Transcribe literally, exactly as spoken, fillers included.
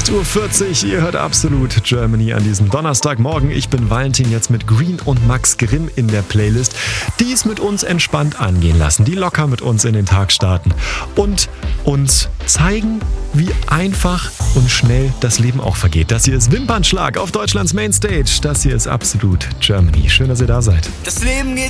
acht Uhr vierzig, ihr hört Absolut Germany an diesem Donnerstagmorgen. Ich bin Valentin, jetzt mit Green und Max Grimm in der Playlist, die es mit uns entspannt angehen lassen, die locker mit uns in den Tag starten und uns zeigen, wie einfach und schnell das Leben auch vergeht. Das hier ist Wimpernschlag auf Deutschlands Mainstage. Das hier ist Absolut Germany. Schön, dass ihr da seid. Das Leben geht